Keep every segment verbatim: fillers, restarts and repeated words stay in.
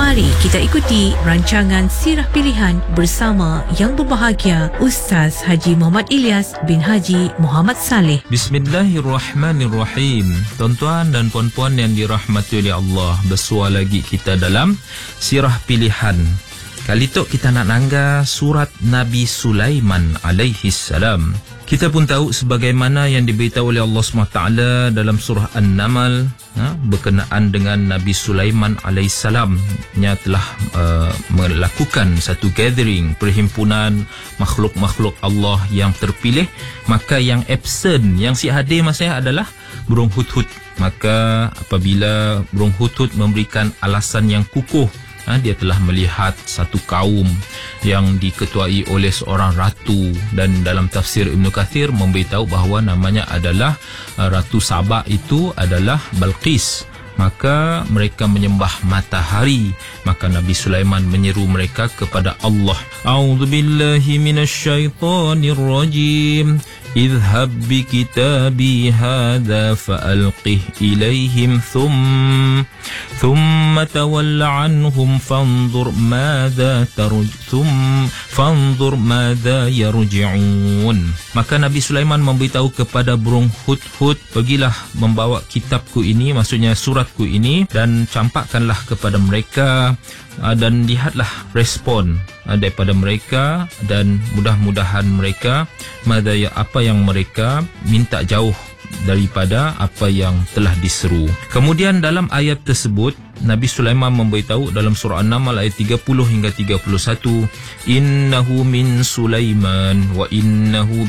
Mari kita ikuti rancangan Sirah Pilihan bersama yang berbahagia Ustaz Haji Muhammad Ilyas bin Haji Muhammad Saleh. Bismillahirrahmanirrahim. Tuan-tuan dan puan-puan yang dirahmati oleh Allah, bersua lagi kita dalam Sirah Pilihan. Kali tu kita nak nangga surat Nabi Sulaiman alaihi salam. Kita pun tahu sebagaimana yang diberitahu oleh Allah subhanahu wa taala dalam surah An-Naml, ha, berkenaan dengan Nabi Sulaiman alaihi salam yang telah uh, melakukan satu gathering, perhimpunan makhluk-makhluk Allah yang terpilih. Maka yang absent, yang si hadir masanya adalah burung hudhud. Maka apabila burung hudhud memberikan alasan yang kukuh, Ha, dia telah melihat satu kaum yang diketuai oleh seorang ratu, dan dalam tafsir Ibn Kathir memberitahu bahawa namanya adalah uh, Ratu Sabak, itu adalah Balqis. Maka mereka menyembah matahari. Maka Nabi Sulaiman menyeru mereka kepada Allah. A'udzubillahi minasyaitonirrajim. Idhhab bi kitabi hadha fa'alqih ilaihim thum thumma tawalla anhum fanzur madha tarj thum fanzur madha yarji'un. Maka Nabi Sulaiman memberitahu kepada burung hudhud, pergilah membawa kitabku ini, maksudnya suratku ini, dan campakkanlah kepada mereka, dan lihatlah respon daripada mereka, dan mudah-mudahan mereka madha, apa yang mereka minta jauh daripada apa yang telah diseru. Kemudian dalam ayat tersebut Nabi Sulaiman memberitahu dalam surah An-Naml ayat tiga puluh hingga tiga puluh satu, innahu min Sulaiman wa innahu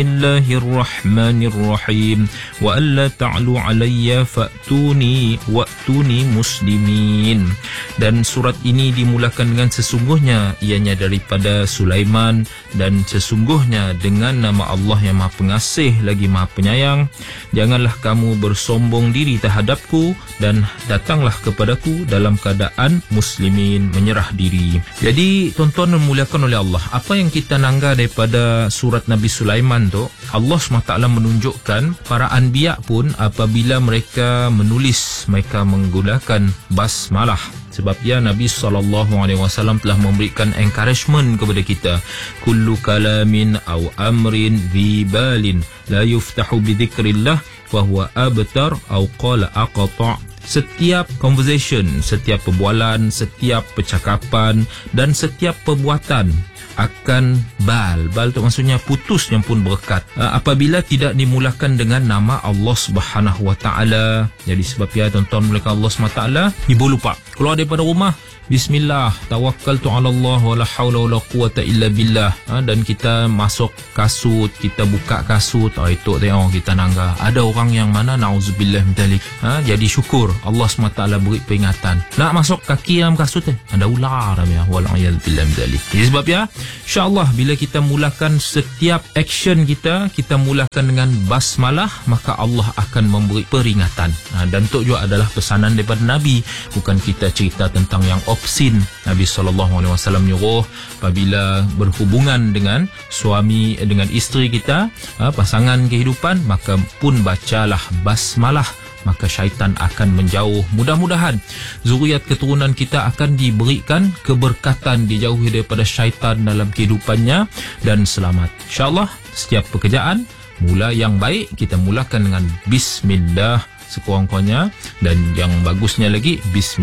bismillahirrahmanirrahim wa alla ta'lu alayya fa'tuni wa'tuni muslimin. Dan surat ini dimulakan dengan sesungguhnya, ianya daripada Sulaiman, dan sesungguhnya dengan nama Allah yang Maha Pengasih lagi Maha Penyayang. Janganlah kamu bersombong diri terhadapku, dan datanglah kepadaku dalam keadaan muslimin, menyerah diri. Jadi tuan-tuan memuliakan oleh Allah, apa yang kita nangga daripada surat Nabi Sulaiman tu, Allah subhanahu wa taala menunjukkan para anbiya pun apabila mereka menulis, mereka menggunakan basmalah. Sebab ya Nabi sallallahu alaihi wasallam telah memberikan encouragement kepada kita, kullu kalamin aw amrin dhi balin la yuftahu bi dzikrillah fa huwa abtar aw qala aqta. Setiap conversation, setiap perbualan, setiap percakapan, dan setiap perbuatan akan bal. Bal tu maksudnya putus yang pun berkat, apabila tidak dimulakan dengan nama Allah Subhanahu Wa Taala. Jadi sebab ya tuan-tuan mulakan Allah Subhanahu Wa Taala, ibu lupa keluar daripada rumah, bismillah, tawakkaltu ala Allah wala haula wala quwata illa billah, ha, dan kita masuk kasut, kita buka kasut, oh, itu tengok kita nangga ada orang yang mana nauzubillah min dzalik, ha, jadi syukur Allah subhanahu wa taala beri peringatan. Nak masuk kaki dalam kasut eh, ada ular ya, wal a'yad billah min dzalik. Jadi sebab ya insyaallah bila kita mulakan setiap action kita, kita mulakan dengan basmalah, maka Allah akan memberi peringatan, ha, dan itu juga adalah pesanan daripada Nabi, bukan kita cerita tentang yang obscene. Nabi sallallahu alaihi wasallam nyuruh apabila berhubungan dengan suami, dengan isteri kita, pasangan kehidupan, maka pun bacalah basmalah, maka syaitan akan menjauh. Mudah-mudahan zuriat keturunan kita akan diberikan keberkatan, dijauhi daripada syaitan dalam kehidupannya, dan selamat. InsyaAllah setiap pekerjaan mula yang baik kita mulakan dengan bismillah sekurang-kurangnya, dan yang bagusnya lagi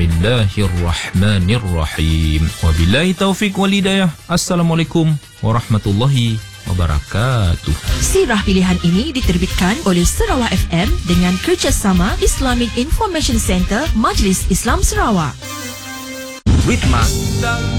bismillahirrahmanirrahim. Wabillahi taufiq wal hidayah. Assalamualaikum warahmatullahi wabarakatuh. Sirah Pilihan ini diterbitkan oleh Sarawak F M dengan kerjasama Islamic Information Center Majlis Islam Sarawak. Ritma